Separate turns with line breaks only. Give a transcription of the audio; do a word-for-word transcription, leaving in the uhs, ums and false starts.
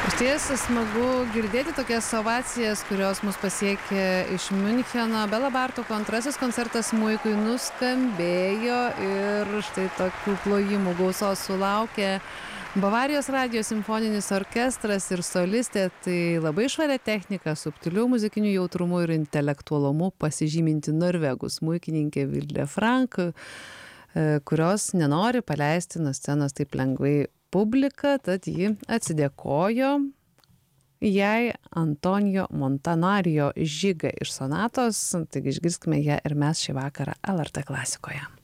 Išties smagu girdėti tokias ovacijas, kurios mus pasiekė iš Miuncheno. Bela Bartoko antrasis koncertas smuikui nuskambėjo ir štai tokių plojimų gausos sulaukė Bavarijos radijo simfoninis orkestras ir solistė. Tai labai švaria technika, subtiliu muzikiniu jautrumu ir intelektualumu pasižyminti norvegų smuikininkė Vilde Frank, kurios nenori paleisti nuo scenos taip lengvai publika, tad ji atsidėkojo jai Antonijo Montanarijo Žiga iš sonatos. Taigi išgirskime ją ir mes šį vakarą L R T klasikoje.